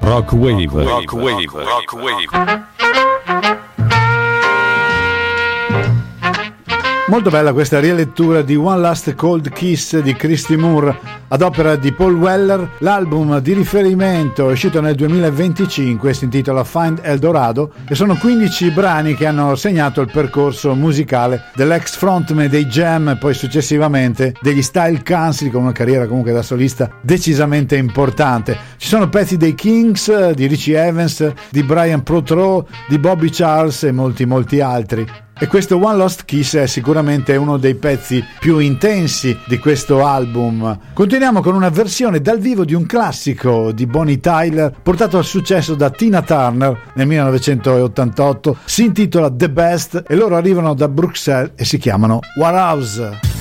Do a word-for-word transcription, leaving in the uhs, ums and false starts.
Rock Wave. Rock Wave. Rock Wave. Molto bella questa rilettura di One Last Cold Kiss di Christy Moore ad opera di Paul Weller. L'album di riferimento è uscito nel duemilaventicinque, si intitola Find El Dorado e sono quindici brani che hanno segnato il percorso musicale dell'ex frontman dei Jam e poi successivamente degli Style Council, con una carriera comunque da solista decisamente importante. Ci sono pezzi dei Kings, di Richie Evans, di Brian Prothero, di Bobby Charles e molti molti altri. E questo One Lost Kiss è sicuramente uno dei pezzi più intensi di questo album. Continuiamo con una versione dal vivo di un classico di Bonnie Tyler portato al successo da Tina Turner nel millenovecentottantotto. Si intitola The Best e loro arrivano da Bruxelles e si chiamano Warhouse.